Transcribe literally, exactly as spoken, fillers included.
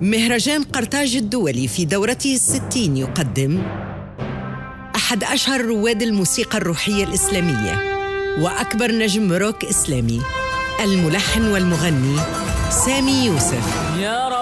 مهرجان قرطاج الدولي في دورته الستين يقدم أحد أشهر رواد الموسيقى الروحية الإسلامية وأكبر نجم روك إسلامي، الملحن والمغني سامي يوسف.